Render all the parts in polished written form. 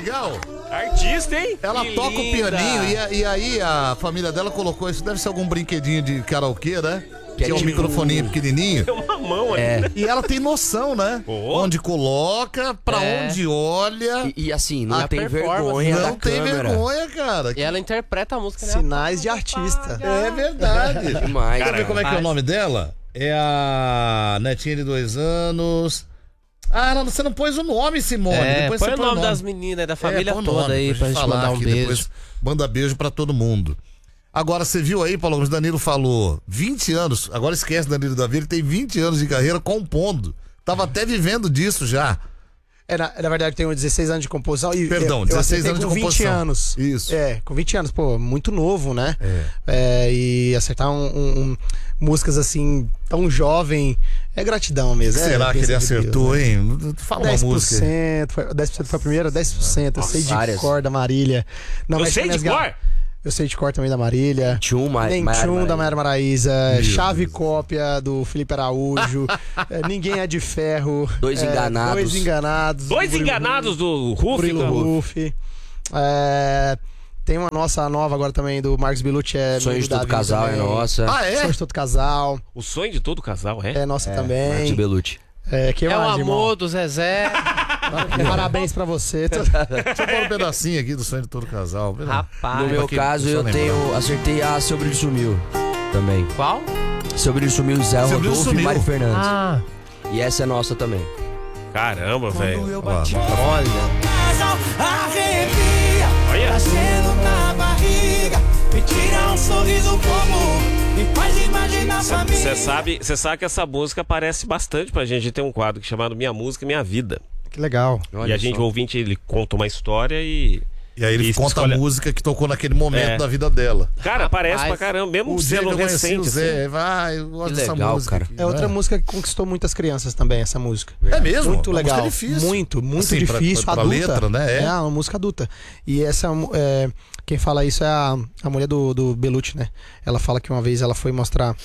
legal? Artista, hein? Ela Que toca o linda. pianinho e aí a família dela colocou isso. Deve ser algum brinquedinho de karaokê, né? Que Que é um tipo- microfoninho pequenininho. É uma mão ali. É. E ela tem noção, né? Oh. Onde coloca, pra É. onde olha. E assim, não A tem performance, vergonha da Não tem câmera. vergonha, cara. E ela interpreta a música, né? Sinais de artista. É verdade. Demais. Quer ver como é que é o nome dela? É a netinha de 2 anos. Ah, não, você não pôs o nome, Simone. Depois põe você o nome das meninas, da família põe o toda nome, aí, pra gente falar mandar um aqui, beijo. Depois manda beijo pra todo mundo. Agora, você viu aí, Paulo Gomes, Danilo falou, 20 anos, agora esquece Danilo Davi, ele tem 20 anos de carreira compondo. Tava até vivendo disso já. Na verdade, tenho 16 anos de composição e Perdão, eu 16 acertei anos de com 20 composição. anos. Isso. Com 20 anos, pô, muito novo, né? E acertar músicas assim, tão jovem, é gratidão mesmo. Será que ele bênção de Deus, acertou, né? hein? Fala uma música. 10% foi a primeira, 10%. Eu sei de várias. cor da Marília. Não, Eu mas sei tem de minhas cor? Eu sei de cor também da Marília. Tchum, Nem Tchum da Mayara Maraíza. Chave Cópia do Felipe Araújo. Ninguém é de Ferro. Dois Enganados. Dois Enganados. Dois Murilo- enganados do Ruf. Murilo Ruff. Tem uma nossa nova agora também do Marcos Belucci. Sonho de Davi todo casal também. é nossa. Ah, é? Sonho de todo casal. O sonho de todo casal, é? É nossa Marcos também. Belucci. Que É o mais, amor irmão? do Zezé. Parabéns pra você. Deixa eu pôr um pedacinho aqui do sonho de todo casal. Rapaz. No meu aqui, caso, só eu lembrar. acertei a Seu Brilho Sumiu também. Qual? Seu Brilho Sumiu, Zé Seu Brilho Rodolfo e Sumiu. Mário Fernandes. Ah, E essa é nossa também. Caramba, velho. olha. Casal arrepia, Olha. trazendo na barriga, me tira um sorriso bobo, me faz imaginar a família. Você sabe que essa música aparece bastante pra gente. Tem um quadro chamado Minha Música, Minha Vida. Que legal. Olha e a gente, só. o ouvinte, ele conta uma história e E aí ele conta escolhe- a música que tocou naquele momento É. da vida dela. Cara, aparece Rapaz, pra caramba, mesmo O dia que sendo eu conheci recente. o assim. Zé, vai, eu gosto Que dessa legal, música. cara. aqui, É outra né? música que conquistou muitas crianças também, essa música. É mesmo? Muito Uma legal. música difícil. Muito Assim, difícil. pra adulta. letra, né? É uma música adulta. E essa, quem fala isso é a mulher do Belucci, né? Ela fala que uma vez ela foi mostrar.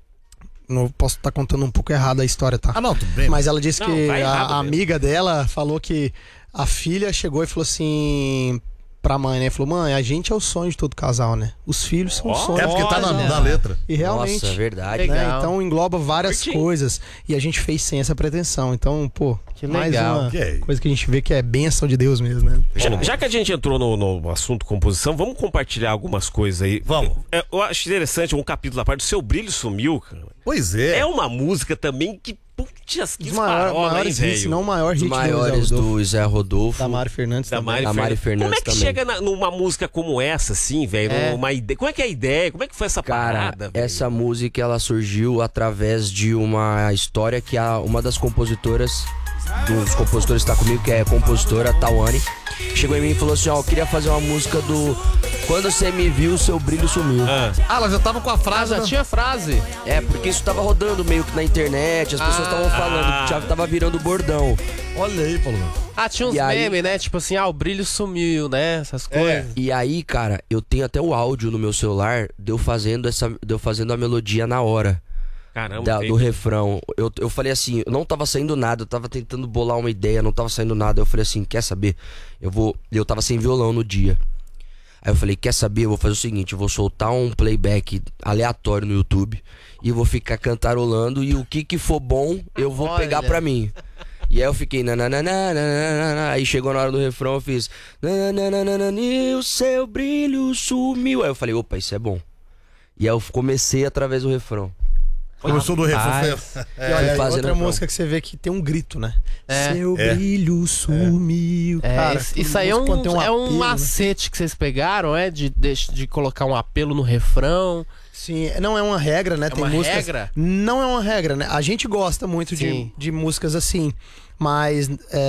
Não posso estar contando um pouco errado a história, tá? Ah, não, tudo bem. Mas ela disse Não, que tá errado a mesmo. amiga dela falou que a filha chegou e falou assim pra mãe, né? Falou, mãe, a gente é o sonho de todo casal, né? Os filhos são o sonho. É porque tá do na casal. letra. E realmente. Nossa, é verdade. Legal. Né? Então engloba várias Curti. coisas. E a gente fez sem essa pretensão. Então, pô, Que mais legal. uma Que é? coisa que a gente vê que é bênção de Deus mesmo, né? Já que a gente entrou no assunto composição, vamos compartilhar algumas coisas aí. Vamos. Eu acho interessante um capítulo da parte do Seu Brilho Sumiu, cara. Pois é. É uma música também que, putz, que Os parola, hein, maiores hits, velho? não o maior Os hit maiores do Zé Rodolfo. da Mari Fernandes Da também. Mari, Da Mari Fernandes Como é que também. chega numa música como essa, assim, velho? É. Numa ideia? Como é que é a ideia? Como é que foi essa Cara, parada, velho? essa música ela surgiu através de uma história que uma das compositoras, dos compositores que tá comigo, que é a compositora Tawane, chegou em mim e falou assim, ó, eu queria fazer uma música do Quando Você Me Viu, Seu Brilho Sumiu. Ah, ela já tava com a Ah, frase. já né? tinha frase. É, porque isso tava rodando meio que na internet, as pessoas estavam falando, já tava virando bordão. Olha aí, Paulo. Ah, tinha uns E aí- memes, né? Tipo assim, o brilho sumiu, né? Essas coisas. E aí, cara, eu tenho até o áudio no meu celular de eu fazendo a melodia na hora. caramba. Do refrão. Eu falei assim, não tava saindo nada, eu tava tentando bolar uma ideia, não tava saindo nada. Eu falei assim, quer saber? Eu tava sem violão no dia. Aí eu falei, quer saber? Eu vou fazer o seguinte, eu vou soltar um playback aleatório no YouTube e vou ficar cantarolando e o que for bom eu vou Olha. pegar pra mim. E aí eu fiquei nananana, aí chegou na hora do refrão eu fiz nananana, e o seu brilho sumiu. Aí eu falei, opa, isso é bom. E aí eu comecei através do refrão. Começou do refrão. Rapaz. E olha, aí, fazendo outra refrão. música que você vê que tem um grito, né? É. Seu brilho sumiu. É, Cara, isso aí é quando tem um apelo, né? macete que vocês pegaram, de colocar um apelo no refrão. Sim, não é uma regra, né? É uma regra? Não é uma regra, né? A gente gosta muito Sim. de músicas assim, mas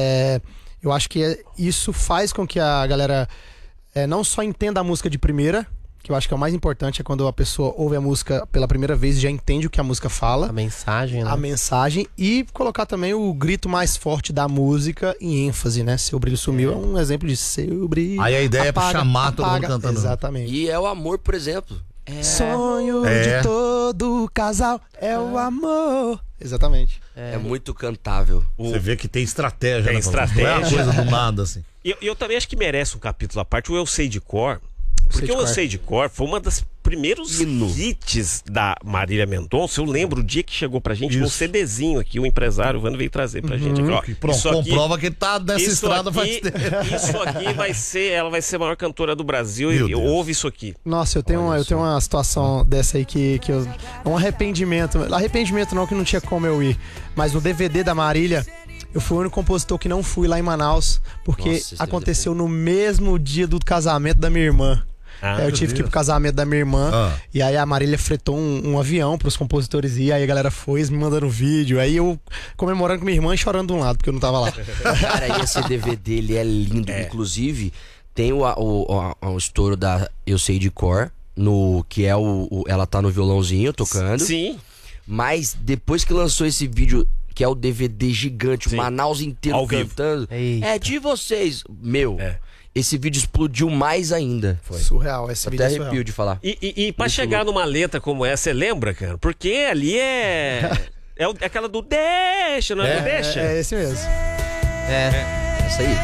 eu acho que isso faz com que a galera não só entenda a música de primeira, que eu acho que é o mais importante, é quando a pessoa ouve a música pela primeira vez e já entende o que a música fala, A mensagem, né? a mensagem, e colocar também o grito mais forte da música em ênfase, né? Seu brilho sumiu é um exemplo de seu brilho. Aí a ideia é pra apaga, chamar todo mundo apaga. cantando. Exatamente. E é o amor, por exemplo. Sonho É. de todo casal é o amor. Exatamente. É muito cantável. Você vê que tem estratégia, Tem né? estratégia. Não é uma coisa do nada, assim. E eu também acho que merece um capítulo à parte, o Eu Sei de Cor. Porque o Eu Sei de Cor foi uma das primeiros hits da Marília Mendonça. Eu lembro o dia que chegou pra gente num CDzinho aqui, o empresário, o Vando veio trazer pra gente. Aqui, ó, Pronto, isso aqui, comprova que ele tá nessa estrada faz tempo. Isso aqui ela vai ser a maior cantora do Brasil. Meu E Deus. ouve isso aqui. Nossa, eu tenho uma situação dessa aí que eu... É um arrependimento. Arrependimento não, que não tinha como eu ir. Mas no DVD da Marília, eu fui o único compositor que não fui lá em Manaus. Porque Nossa, aconteceu no mesmo dia do casamento da minha irmã. Eu tive que ir pro casamento da minha irmã. E aí a Marília fretou um avião pros compositores ir. Aí a galera foi, eles me mandando vídeo. Aí eu comemorando com minha irmã e chorando de um lado, porque eu não tava lá. Cara, e esse DVD, ele é lindo. Inclusive, tem o estouro da Eu Sei de Cor, que é ela tá no violãozinho tocando. Sim. Mas depois que lançou esse vídeo, que é o DVD gigante, o Manaus inteiro Ao vivo. cantando, Eita. é de vocês. Meu, esse vídeo explodiu mais ainda. Surreal, esse vídeo Até é surreal. arrepio de falar. E pra chegar numa letra como essa, você lembra, cara? Porque ali é aquela do deixa, não é? Do deixa? É esse mesmo. Essa aí.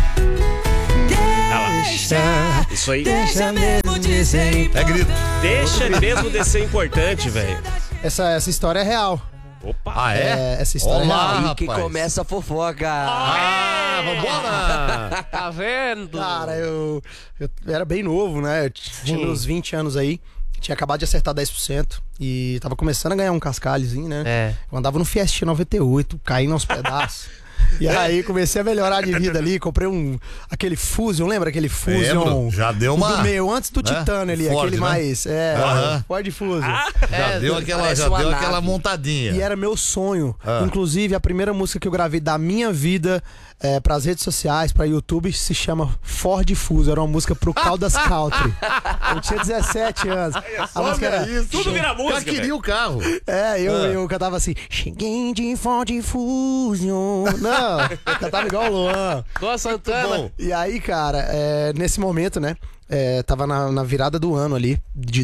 Ah lá. Isso aí. Deixa mesmo dizer. É grito. Deixa mesmo de ser importante, velho. Essa história é real. Opa. Ah, é? Essa história é Olá, real. Aí que rapaz. começa a fofoca. Vambora! Tá vendo? Cara, eu era bem novo, né? Eu tinha meus 20 anos aí. Tinha acabado de acertar 10% e tava começando a ganhar um cascalhozinho, né? Eu andava no Fiestinha 98, caindo aos pedaços. E aí comecei a melhorar de vida ali, comprei aquele Fusion, lembra aquele Fusion? Lembro, já deu uma... Do meu, antes do né? Titânio ali, Ford, aquele né? mais... Ford Fusion. Já deu parece uma aquela nave. montadinha. E era meu sonho. Inclusive, a primeira música que eu gravei da minha vida pras redes sociais, pra YouTube, se chama Ford Fusion. Era uma música pro Caldas Country. Eu tinha 17 anos. A música era... Isso, Tudo vira música, Já queria o carro. Eu cantava assim, cheguei de Ford Fusion. Não, eu cantava igual o Luan. Luan Santana. E aí, cara, nesse momento, né, tava na virada do ano ali, de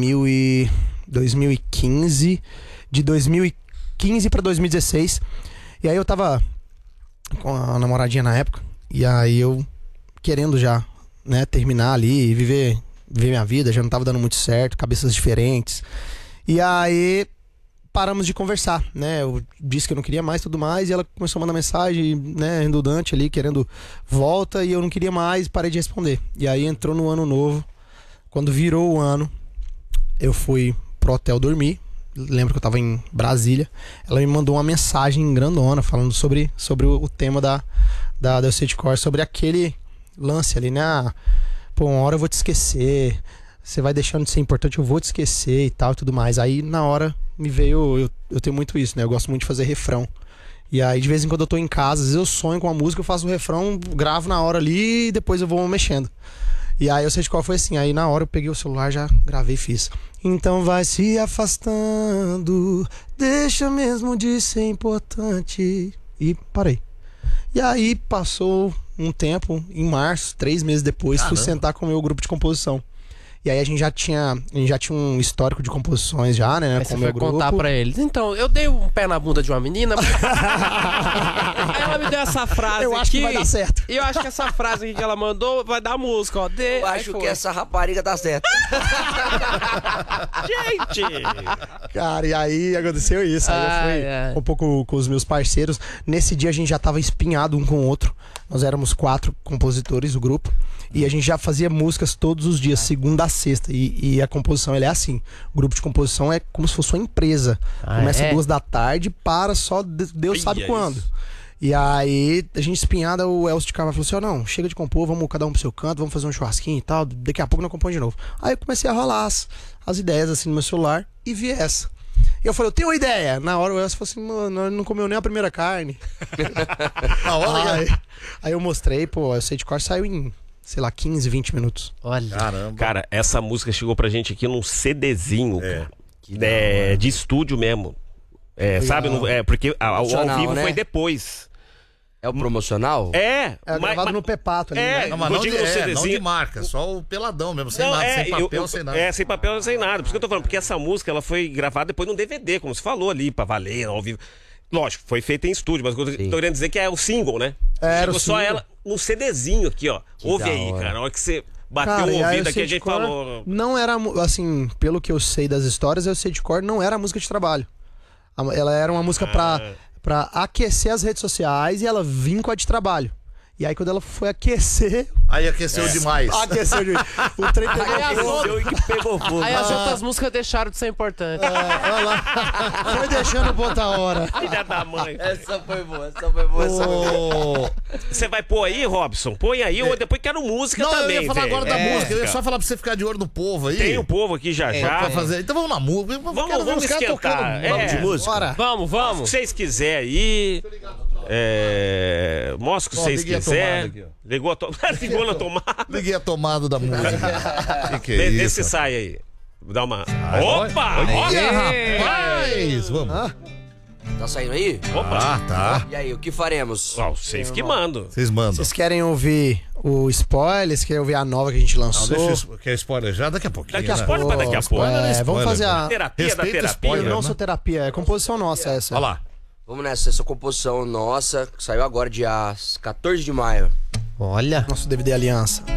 2015, de 2015 pra 2016. E aí eu tava com a namoradinha na época, e aí eu querendo já, né, terminar ali e viver minha vida, já não tava dando muito certo, cabeças diferentes. E aí paramos de conversar, né? Eu disse que eu não queria mais, tudo mais, e ela começou a mandar mensagem, né, redundante ali, querendo volta, e eu não queria mais, parei de responder. E aí entrou no ano novo, quando virou o ano, eu fui pro hotel dormir, lembro que eu tava em Brasília, ela me mandou uma mensagem grandona, falando sobre o tema da Eu Sei de Cor, sobre aquele lance ali, né? Pô, uma hora eu vou te esquecer, você vai deixando de ser importante, eu vou te esquecer e tal e tudo mais. Aí na hora me veio, eu tenho muito isso, né? Eu gosto muito de fazer refrão. E aí de vez em quando eu tô em casa, às vezes eu sonho com a música, eu faço o refrão, gravo na hora ali e depois eu vou mexendo. E aí Eu Sei de Cor foi assim, aí na hora eu peguei o celular, já gravei e fiz. Então vai se afastando, deixa mesmo de ser importante. E parei. E aí passou um tempo, em março, 3 meses depois, fui sentar com o meu grupo de composição. E aí a gente já tinha um histórico de composições já, né? Aí Com você o foi meu grupo. contar pra eles. Então, eu dei um pé na bunda de uma menina. Aí ela me deu essa frase Eu acho que vai dar certo. E eu acho que essa frase que ela mandou vai dar música, ó. Eu acho que essa rapariga tá certa. Gente! Cara, e aí aconteceu isso. Aí eu fui um pouco com os meus parceiros. Nesse dia a gente já tava espinhado um com o outro. Nós éramos 4 compositores do grupo. E a gente já fazia músicas todos os dias, segunda a sexta. E a composição, ela é assim. O grupo de composição é como se fosse uma empresa. Começa 2 da tarde, para só Deus sabe quando. E aí, a gente espinhada, o Elcio de Carvalho falou assim, não, chega de compor, vamos cada um pro seu canto, vamos fazer um churrasquinho e tal, daqui a pouco não compõe de novo. Aí eu comecei a rolar as ideias assim no meu celular e vi essa. E eu falei, eu tenho uma ideia. Na hora o Elcio falou assim, mano, não comeu nem a primeira carne. Na hora, aí eu mostrei, pô, Eu Sei de Cor saiu em, sei lá, 15, 20 minutos. Olha. Caramba. Cara, essa música chegou pra gente aqui num CDzinho, cara. De estúdio mesmo. Sabe? Porque ao vivo, né? foi depois. É o promocional? É gravado no Pepato ali, né? Não, mas não de marca, só o peladão mesmo, sem nada, sem papel, sem nada. Sem papel, sem nada. Por isso que eu tô falando, porque essa música ela foi gravada depois num DVD, como você falou ali, pra valer, ao vivo. Lógico, foi feita em estúdio, mas eu tô querendo dizer que é o single, né? Era Chegou só ela num CDzinho aqui, ó. Ouve aí, cara. Na hora que você bateu o ouvido aqui, a gente falou. Não era, assim, pelo que eu sei das histórias, eu sei de cor, não era música de trabalho. Ela era uma música pra aquecer as redes sociais e ela vinha com a de trabalho. E aí quando ela foi aquecer... Aí aqueceu demais. Aqueceu demais. O trem pegou fogo. Aí as outras músicas deixaram de ser importantes. Olha lá. Foi deixando pra outra hora. Filha da mãe. Essa foi boa. Você vai pôr aí, Robson? Põe aí, ou depois quero música também. Eu ia falar agora da música. Eu ia só falar pra você ficar de olho no povo aí. Tem o povo aqui já. Pra fazer. Então vamos na música. Vamos esquentar. Vamos de música? Bora. Vamos. Se vocês quiserem aí... mostra o que vocês quiserem. Ligou na tomada. Liguei a tomada da música. que é Vê isso? se sai aí. Dá uma. Opa! Rapaz! Vamos. Tá saindo aí? Opa! Tá. E aí, o que faremos? Vocês que mandam. Vocês mandam. Vocês querem ouvir o spoiler? Vocês querem ouvir a nova que a gente lançou? Quer spoiler já? Daqui a pouquinho. Daqui a pouco, pra daqui a pouco. Vamos fazer a Terapia da Respeita terapia. spoiler, Eu não né? sou terapia, é composição nossa essa. Olha lá. Vamos nessa, essa composição nossa, que saiu agora dia 14 de maio. Olha. Nosso DVD Aliança.